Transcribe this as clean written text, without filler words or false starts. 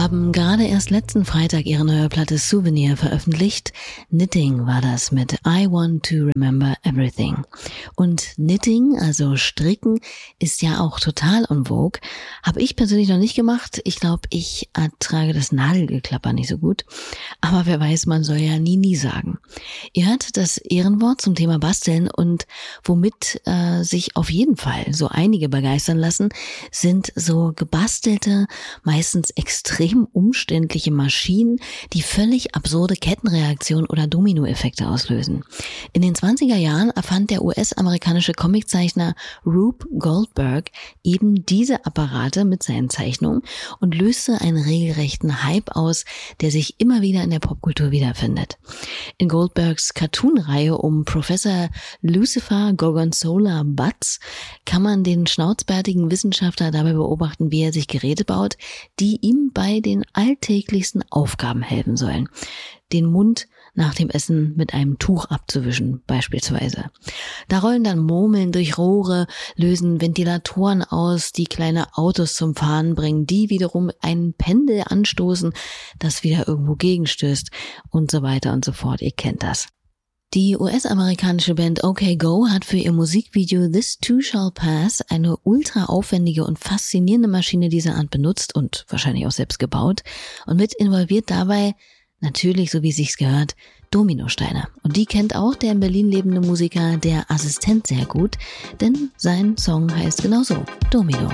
haben gerade erst letzten Freitag ihre neue Platte Souvenir veröffentlicht. Knitting war das mit I Want to Remember Everything. Und Knitting, also Stricken, ist ja auch total en vogue. Habe ich persönlich noch nicht gemacht. Ich glaube, ich ertrage das Nadelgeklapper nicht so gut. Aber wer weiß, man soll ja nie sagen. Ihr hört das Ehrenwort zum Thema Basteln und womit sich auf jeden Fall so einige begeistern lassen, sind so gebastelte, meistens extrem umständliche Maschinen, die völlig absurde Kettenreaktionen oder Dominoeffekte auslösen. In den 20er Jahren erfand der US-amerikanische Comiczeichner Rube Goldberg eben diese Apparate mit seinen Zeichnungen und löste einen regelrechten Hype aus, der sich immer wieder in der Popkultur wiederfindet. In Goldbergs Cartoon-Reihe um Professor Lucifer Gorgonzola Butz kann man den schnauzbärtigen Wissenschaftler dabei beobachten, wie er sich Geräte baut, die ihm bei den alltäglichsten Aufgaben helfen sollen. Den Mund nach dem Essen mit einem Tuch abzuwischen beispielsweise. Da rollen dann Murmeln durch Rohre, lösen Ventilatoren aus, die kleine Autos zum Fahren bringen, die wiederum ein Pendel anstoßen, das wieder irgendwo gegenstößt und so weiter und so fort. Ihr kennt das. Die US-amerikanische Band OK Go hat für ihr Musikvideo This Too Shall Pass eine ultra aufwendige und faszinierende Maschine dieser Art benutzt und wahrscheinlich auch selbst gebaut und mit involviert dabei natürlich, so wie es sich gehört, Dominosteine. Und die kennt auch der in Berlin lebende Musiker Der Assistent sehr gut, denn sein Song heißt genauso Domino.